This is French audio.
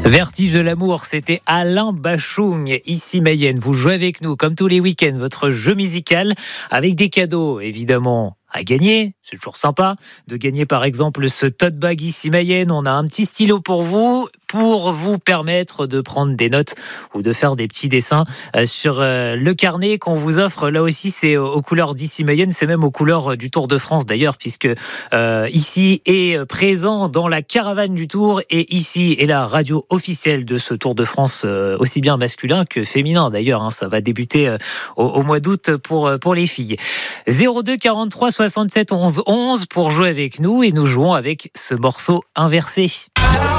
Vertige de l'amour, c'était Alain Bachung, ici Mayenne. Vous jouez avec nous, comme tous les week-ends, votre jeu musical avec des cadeaux, évidemment, à gagner. C'est toujours sympa de gagner, par exemple, ce tote bag ici Mayenne. On a un petit stylo pour vous permettre de prendre des notes ou de faire des petits dessins sur le carnet qu'on vous offre. Là aussi, c'est aux couleurs d'ici Mayenne. C'est même aux couleurs du Tour de France, d'ailleurs, puisque ici est présent dans la caravane du Tour, et ici est la radio officielle de ce Tour de France, aussi bien masculin que féminin, d'ailleurs. Hein, ça va débuter au mois d'août pour les filles. 02 43 67 11 11 pour jouer avec nous, et nous jouons avec ce morceau inversé.